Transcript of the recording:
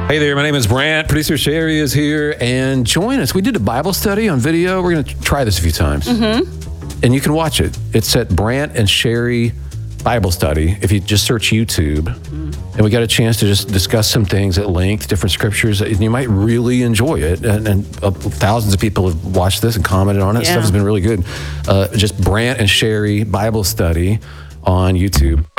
Hey there, my name is Brant. Producer Sherry is here, and join us. We did a Bible study on video. We're going to try this a few times. And you can watch it. It's at Brant and Sherry Bible Study if you just search YouTube. And we got a chance to just discuss some things at length, different scriptures, and you might really enjoy it. And thousands of people have watched this and commented on it. Yeah. Stuff has been really good. Just Brant and Sherry Bible Study on YouTube.